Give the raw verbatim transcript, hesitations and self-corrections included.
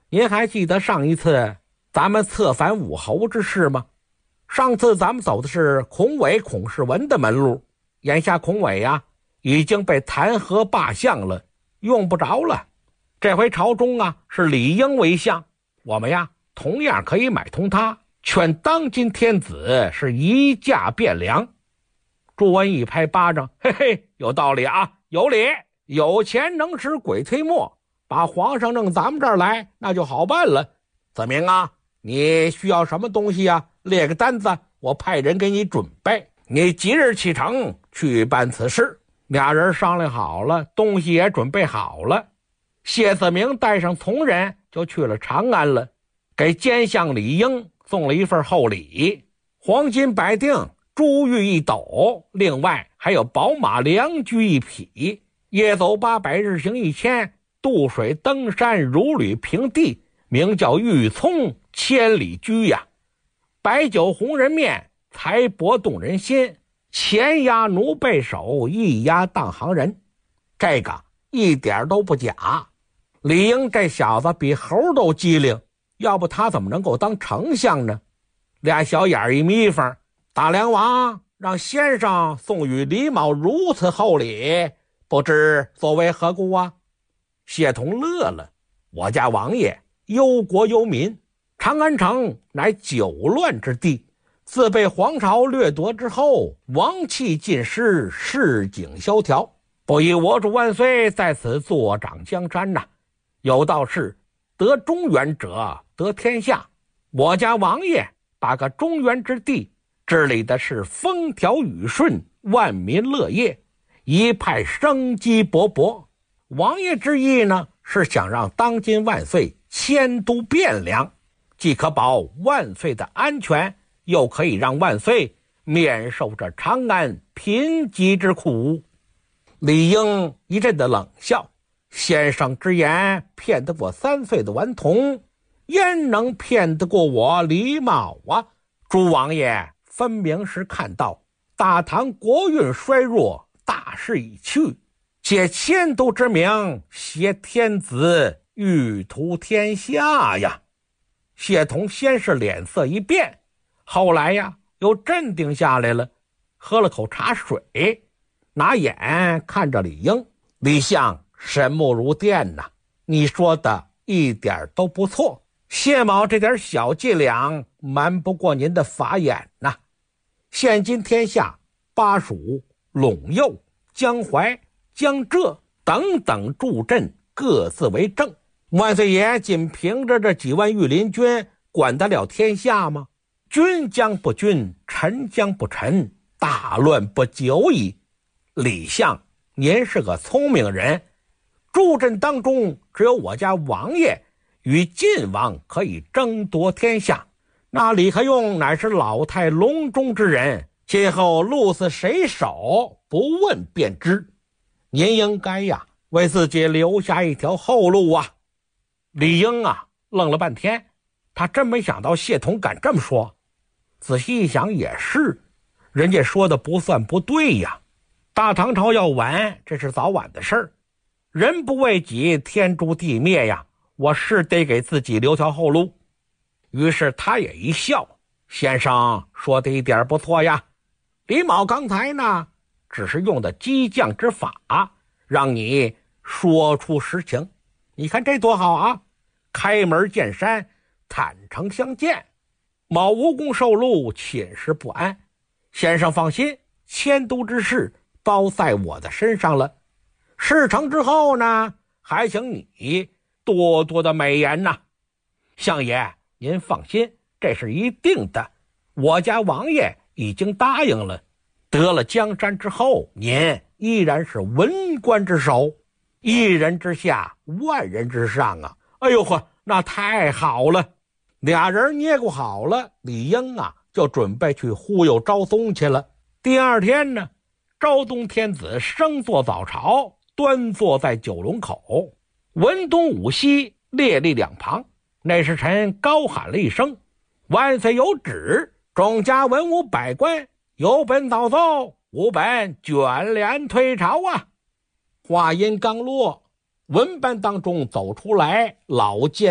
您还记得上一次咱们策反武侯之事吗？上次咱们走的是孔伟、孔世文的门路，眼下孔伟呀、啊、已经被弹劾罢相了，用不着了。这回朝中啊是李应为相，我们呀同样可以买通他，劝当今天子是移驾汴梁。朱温一拍巴掌，嘿嘿，有道理啊，有理，有钱能使鬼推磨，把皇上弄咱们这儿来，那就好办了。子明啊，你需要什么东西啊？列个单子，我派人给你准备，你即日启程去办此事。俩人商量好了，东西也准备好了，谢子明带上从人就去了长安了，给监相李应送了一份厚礼，黄金百锭，珠玉一斗，另外还有宝马良驹一匹，夜走八百，日行一千，渡水登山，如履平地，名叫玉聪千里驹呀。白酒红人面，财帛动人心，钱押奴背手，一押当行人。这个一点都不假。李应这小子比猴都机灵，要不他怎么能够当丞相呢？俩小眼一眯缝，大梁王让先生送与李某如此厚礼，不知所为何故啊？谢同乐了，我家王爷忧国忧民，长安城乃久乱之地，自被皇朝掠夺之后，王气尽失，市井萧条，不以我主万岁在此坐掌江山呐、啊。有道是得中原者得天下，我家王爷把个中原之地治理的是风调雨顺，万民乐业，一派生机勃勃。王爷之意呢，是想让当今万岁迁都汴梁，既可保万岁的安全，又可以让万岁免受这长安贫瘠之苦。李应一阵的冷笑，先生之言骗得过三岁的顽童，焉能骗得过我李某啊？朱王爷分明是看到大唐国运衰弱，大势已去，借迁都之名挟天子，欲图天下呀。谢同先是脸色一变，后来呀又镇定下来了，喝了口茶水，拿眼看着李应，李相神目如电呐、啊，你说的一点都不错，谢某这点小伎俩瞒不过您的法眼呐、啊。现今天下巴蜀、陇右、江淮、江浙等等驻镇各自为政，万岁爷仅凭着这几万御林军管得了天下吗？军将不军，臣将不臣，大乱不久矣。李相，您是个聪明人，驻镇当中只有我家王爷与晋王可以争夺天下，那李克用乃是老态龙钟之人，今后鹿死谁手不问便知，您应该呀为自己留下一条后路啊。李应啊愣了半天，他真没想到谢同敢这么说。仔细一想也是，人家说的不算不对呀，大唐朝要完，这是早晚的事儿，人不为己，天诛地灭呀，我是得给自己留条后路。于是他也一笑，先生说的一点不错呀，李某刚才呢只是用的激将之法，让你说出实情，你看这多好啊，开门见山，坦诚相见，某无功受禄，寝食不安，先生放心，迁都之事包在我的身上了，事成之后呢，还请你多多的美言呐。相爷您放心，这是一定的，我家王爷已经答应了，得了江山之后，您依然是文官之首，一人之下，万人之上啊。哎呦呵，那太好了。俩人捏咕好了，李应啊就准备去忽悠昭宗去了。第二天呢，昭宗天子升坐早朝，端坐在九龙口，文东武西列立两旁，内侍臣高喊了一声，万岁有旨，众家文武百官有本早奏，无本卷帘退朝啊。话音刚落，文班当中走出来老监